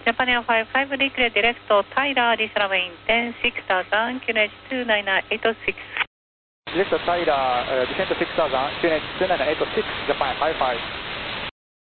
Japan Air 55 declare direct to Tyler, this runway in 10,6000, QNH 29986. Direct to Tyler, descent 6000, QNH 29986, Japan 55.